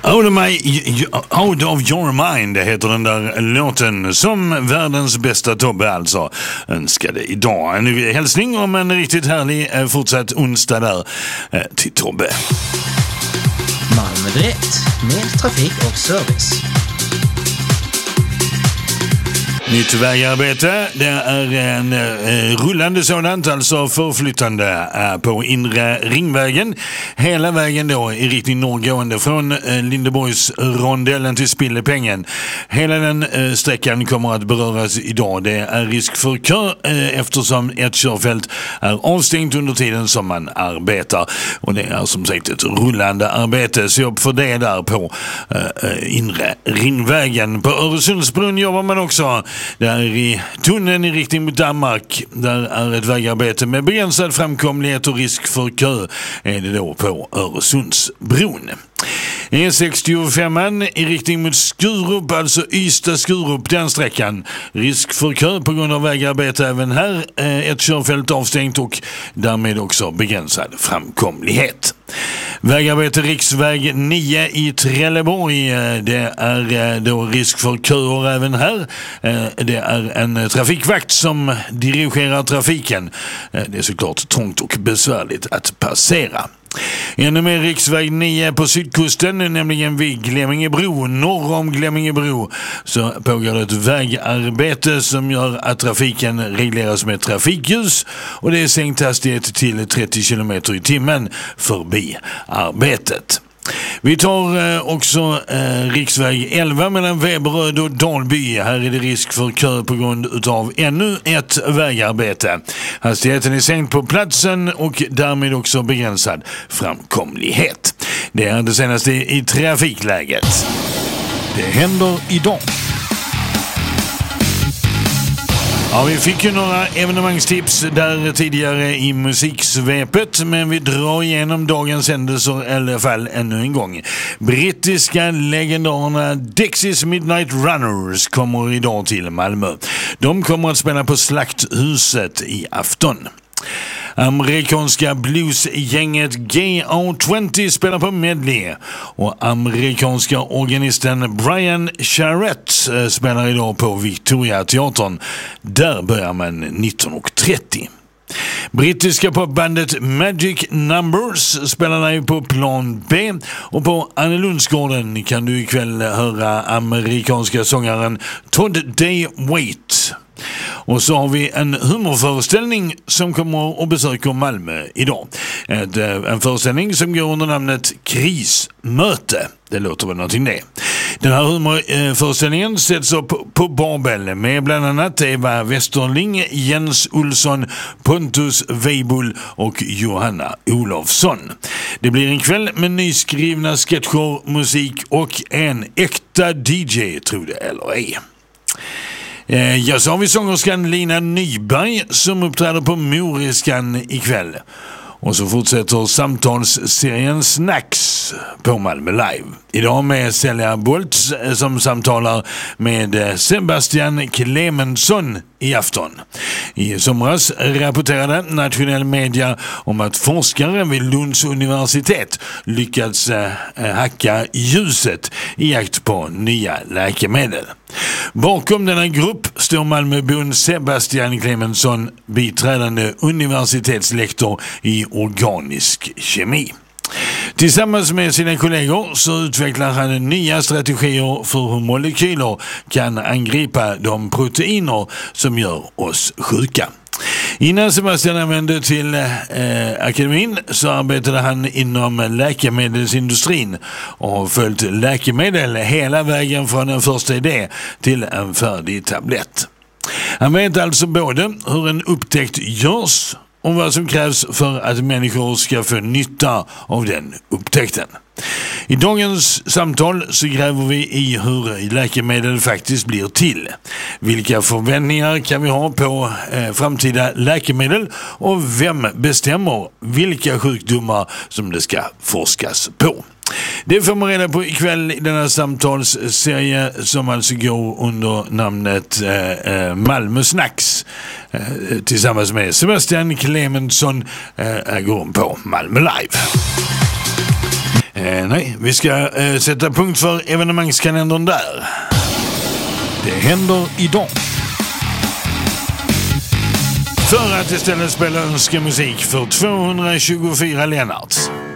Out of your mind heter den där låten som världens bästa Tobbe alltså önskade idag. En hälsning om en riktigt härlig fortsatt onsdag där till Tobbe. Malmö Direkt med trafik och service. Nytt vägarbete, det är en rullande sådant, alltså förflyttande på inre ringvägen. Hela vägen då i riktning norrgående från Lindeborgs rondellen till Spillepengen. Hela den sträckan kommer att beröras idag. Det är risk för kö eftersom ett körfält är avstängt under tiden som man arbetar. Och det är som sagt ett rullande arbete. Så upp för det där på inre ringvägen. På Öresundsbron jobbar man också. Där i tunneln i riktning mot Danmark, där är ett vägarbete med begränsad framkomlighet och risk för kö är det då på Öresundsbron. E65 i riktning mot Skurup, alltså Ystad-Skurup, den sträckan. Risk för kö på grund av vägarbete även här. Ett körfält avstängt och därmed också begränsad framkomlighet. Vägarbete riksväg 9 i Trelleborg. Det är då risk för köer även här. Det är en trafikvakt som dirigerar trafiken. Det är såklart trångt och besvärligt att passera. Ännu mer riksväg 9 på sydkusten, nämligen vid Glemmingebro. Norr om Glemmingebro så pågår ett vägarbete som gör att trafiken regleras med trafikljus och det är sänkt hastighet till 30 km i timmen förbi arbetet. Vi tar också riksväg 11 mellan Veberöd och Dalby. Här är det risk för kö på grund av ännu ett vägarbete. Hastigheten är sänkt på platsen och därmed också begränsad framkomlighet. Det är det senaste i trafikläget. Det händer idag. Ja, vi fick ju några evenemangstips där tidigare i musiksvepet, men vi drar igenom dagens händelser i alla fall ännu en gång. Brittiska legendarerna Dexys Midnight Runners kommer idag till Malmö. De kommer att spela på Slakthuset i afton. Amerikanska bluesgänget GA20 spelar på Medley och amerikanska organisten Brian Charrett spelar idag på Victoria-teatern. Där börjar man 19.30. Brittiska popbandet Magic Numbers spelar live på Plan B och på Annelundsgården kan du ikväll höra amerikanska sångaren Todd Day Waite. Och så har vi en humorföreställning som kommer att besöka Malmö idag. En föreställning som går under namnet Krismöte. Det låter väl någonting det. Den här humorföreställningen sätts upp på Babel med bland annat Eva Westerling, Jens Olsson, Pontus Weibull och Johanna Olofsson. Det blir en kväll med nyskrivna sketcher, musik och en äkta DJ, tror det eller ej. Ja, så har vi sångerskan Lina Nyberg som uppträder på Moriskan ikväll. Och så fortsätter samtalsserien Snacks på Malmö Live. Idag med Celia Bolt som samtalar med Sebastian Clemensson i afton. I somras rapporterade nationell media om att forskare vid Lunds universitet lyckats hacka ljuset i jakt på nya läkemedel. Bakom denna grupp står Malmöbon Sebastian Clemensson, biträdande universitetslektor i organisk kemi. Tillsammans med sina kollegor så utvecklar han nya strategier för hur molekyler kan angripa de proteiner som gör oss sjuka. Innan Sebastian använde till akademin så arbetade han inom läkemedelsindustrin och har följt läkemedel hela vägen från en första idé till en färdig tablett. Han vet alltså både hur en upptäckt görs och vad som krävs för att människor ska få nytta av den upptäckten. I dagens samtal så gräver vi i hur läkemedel faktiskt blir till. Vilka förväntningar kan vi ha på framtida läkemedel och vem bestämmer vilka sjukdomar som det ska forskas på? Det får man reda på ikväll i denna samtalsserie som alltså går under namnet Malmö Snacks tillsammans med Sebastian Clemensson går på Malmö Live. Nej, vi ska sätta punkt för evenemangskalendern där. Det händer idag. För att istället spela önskemusik för 224 Lennarts.